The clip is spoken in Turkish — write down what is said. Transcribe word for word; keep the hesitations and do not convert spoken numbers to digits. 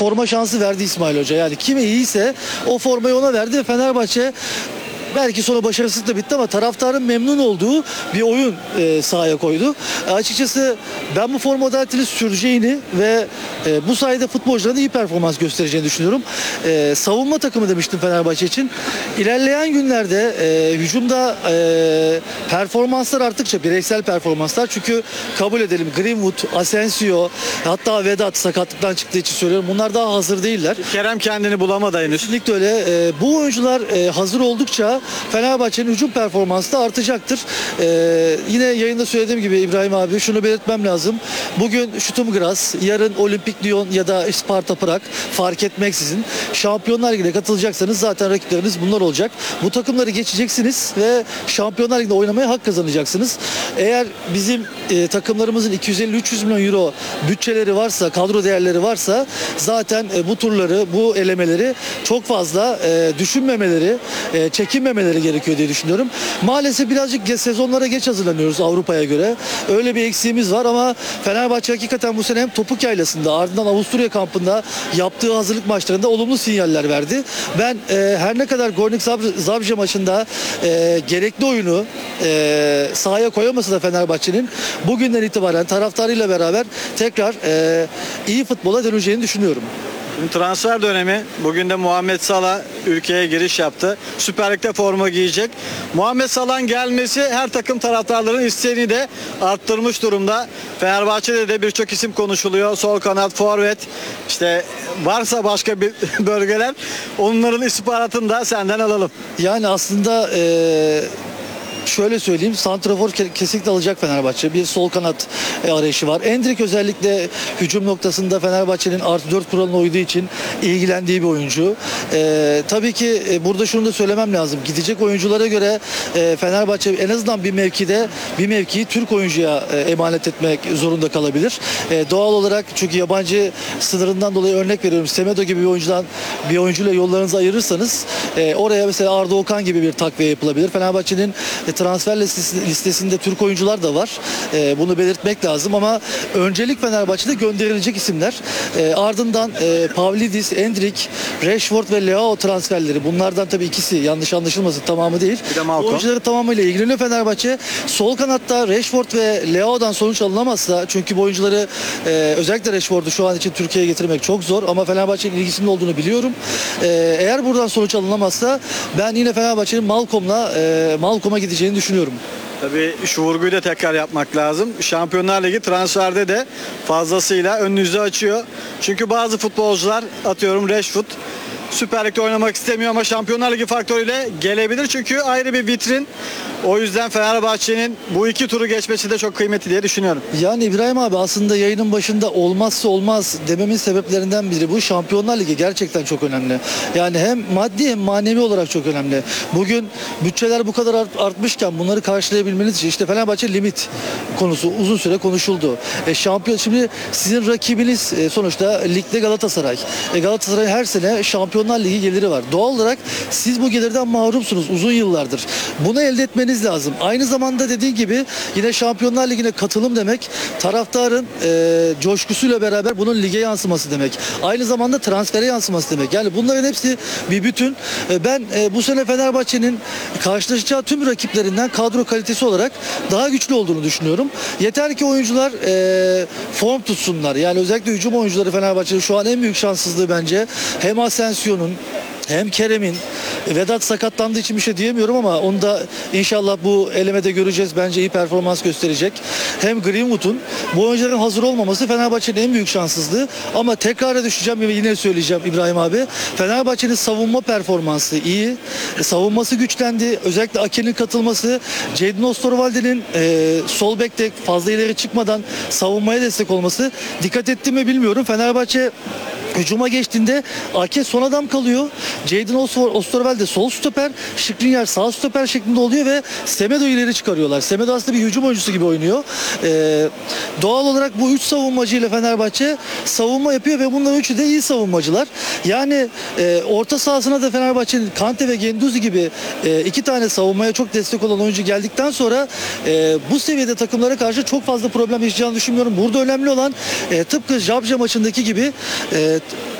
forma şansı verdi İsmail Hoca. Yani kimi iyiyse o formayı ona verdi ve Fenerbahçe belki sonra başarısızlıkla bitti ama taraftarın memnun olduğu bir oyun e, sahaya koydu. E, açıkçası ben bu forma adaletini süreceğini ve e, bu sayede futbolcuların iyi performans göstereceğini düşünüyorum. E, savunma takımı demiştim Fenerbahçe için. İlerleyen günlerde e, hücumda e, performanslar arttıkça, bireysel performanslar, çünkü kabul edelim Greenwood, Asensio, hatta Vedat sakatlıktan çıktığı için söylüyorum, bunlar daha hazır değiller. Kerem kendini bulamadı henüz. Kesinlikle öyle. E, bu oyuncular e, hazır oldukça Fenerbahçe'nin hücum performansı da artacaktır. Ee, yine yayında söylediğim gibi İbrahim abi, şunu belirtmem lazım. Bugün Şutum Graz, yarın Olimpik Lyon ya da Sparta Prag fark etmeksizin Şampiyonlar Ligi'ne katılacaksanız zaten rakipleriniz bunlar olacak. Bu takımları geçeceksiniz ve Şampiyonlar Ligi'nde oynamaya hak kazanacaksınız. Eğer bizim e, takımlarımızın iki yüz elli üç yüz milyon euro bütçeleri varsa, kadro değerleri varsa zaten e, bu turları, bu elemeleri çok fazla e, düşünmemeleri, e, çekinmemeleri gerekiyor diye düşünüyorum. Maalesef birazcık sezonlara geç hazırlanıyoruz Avrupa'ya göre. Öyle bir eksiğimiz var ama Fenerbahçe hakikaten bu sene hem Topuk Yaylası'nda, ardından Avusturya kampında yaptığı hazırlık maçlarında olumlu sinyaller verdi. Ben e, her ne kadar Gornik Zabrze maçında e, gerekli oyunu e, sahaya koyamasa da Fenerbahçe'nin bugünden itibaren taraftarıyla beraber tekrar e, iyi futbola döneceğini düşünüyorum. Transfer dönemi. Bugün de Muhammed Salah ülkeye giriş yaptı. Süper Lig'de forma giyecek. Muhammed Salah'ın gelmesi her takım taraftarlarının isteğini de arttırmış durumda. Fenerbahçe'de de birçok isim konuşuluyor. Sol kanat, forvet. İşte varsa başka bir bölgeler, onların istihbaratını da senden alalım. Yani aslında eee şöyle söyleyeyim, santrafor kesinlikle alacak Fenerbahçe. Bir sol kanat arayışı var. Endrick özellikle hücum noktasında Fenerbahçe'nin artı dört kuralına uyduğu için ilgilendiği bir oyuncu. Ee, tabii ki e, burada şunu da söylemem lazım. Gidecek oyunculara göre e, Fenerbahçe en azından bir mevkide bir mevkiyi Türk oyuncuya e, emanet etmek zorunda kalabilir. E, doğal olarak, çünkü yabancı sınırından dolayı örnek veriyorum. Semedo gibi bir oyuncudan bir oyuncuyla yollarınızı ayırırsanız e, oraya mesela Arda Okan gibi bir takviye yapılabilir. Fenerbahçe'nin transfer listesinde Türk oyuncular da var. E, bunu belirtmek lazım ama öncelik Fenerbahçe'de gönderilecek isimler. E, ardından e, Pavlidis, Endrick, Rashford ve Leao transferleri. Bunlardan tabii ikisi, yanlış anlaşılmasın, tamamı değil. Bir de Malcolm. Oyuncuları tamamıyla ilgileniyor Fenerbahçe. Sol kanatta Rashford ve Leao'dan sonuç alınamazsa, çünkü bu oyuncuları e, özellikle Rashford'u şu an için Türkiye'ye getirmek çok zor ama Fenerbahçe'nin ilgisinin olduğunu biliyorum. E, eğer buradan sonuç alınamazsa ben yine Fenerbahçe'nin Malcolm'la e, Malcolm'a gideceğini düşünüyorum. Tabii şu vurguyu da tekrar yapmak lazım. Şampiyonlar Ligi transferde de fazlasıyla önünüzü açıyor. Çünkü bazı futbolcular, atıyorum Rashford, Süper Lig'de oynamak istemiyor ama Şampiyonlar Ligi faktörüyle gelebilir. Çünkü ayrı bir vitrin. O yüzden Fenerbahçe'nin bu iki turu geçmesi de çok kıymetli diye düşünüyorum. Yani İbrahim abi, aslında yayının başında olmazsa olmaz dememin sebeplerinden biri bu. Şampiyonlar Ligi gerçekten çok önemli. Yani hem maddi hem manevi olarak çok önemli. Bugün bütçeler bu kadar art, artmışken bunları karşılayabilmeniz için işte Fenerbahçe limit konusu uzun süre konuşuldu. E, şampiyon şimdi sizin rakibiniz e, sonuçta ligde Galatasaray. E, Galatasaray her sene Şampiyonlar Ligi geliri var. Doğal olarak siz bu gelirden mahrumsunuz uzun yıllardır. Bunu elde etmeniz lazım. Aynı zamanda dediğin gibi yine Şampiyonlar Ligi'ne katılım demek, taraftarın e, coşkusuyla beraber bunun lige yansıması demek. Aynı zamanda transfere yansıması demek. Yani bunların hepsi bir bütün. E, ben e, bu sene Fenerbahçe'nin karşılaşacağı tüm rakiplerinden kadro kalitesi olarak daha güçlü olduğunu düşünüyorum. Yeter ki oyuncular e, form tutsunlar. Yani özellikle hücum oyuncuları Fenerbahçe'nin şu an en büyük şanssızlığı bence hem Asensio'nun hem Kerem'in. Vedat sakatlandığı için bir şey diyemiyorum ama onu da inşallah bu elemede göreceğiz. Bence iyi performans gösterecek. Hem Greenwood'un, bu oyuncuların hazır olmaması Fenerbahçe'nin en büyük şanssızlığı. Ama tekrara düşeceğim ve yine söyleyeceğim İbrahim abi. Fenerbahçe'nin savunma performansı iyi. Savunması güçlendi. Özellikle Ake'nin katılması, Jadon Osterwalde'nin e, sol bekte fazla ileri çıkmadan savunmaya destek olması. Dikkat ettim mi bilmiyorum. Fenerbahçe hücuma geçtiğinde Ake son adam kalıyor. Jadon Osterwalde sol stoper, Skriniar sağ stoper şeklinde oluyor ve Semedo ileri çıkarıyorlar. Semedo aslında bir hücum oyuncusu gibi oynuyor. Ee, doğal olarak bu üç savunmacıyla Fenerbahçe savunma yapıyor ve bunların üçü de iyi savunmacılar. Yani e, orta sahasına da Fenerbahçe'nin Kante ve Genduzi gibi e, iki tane savunmaya çok destek olan oyuncu geldikten sonra e, bu seviyede takımlara karşı çok fazla problem yaşayacağını düşünmüyorum. Burada önemli olan e, tıpkı Zabrze maçındaki gibi e,